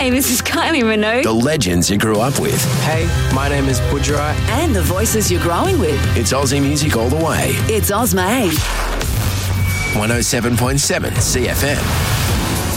Hey, this is Kylie Minogue. The legends you grew up with. Hey, my name is Budgerai. And the voices you're growing with. It's Aussie music all the way. It's Ozma 8. 107.7 CFM.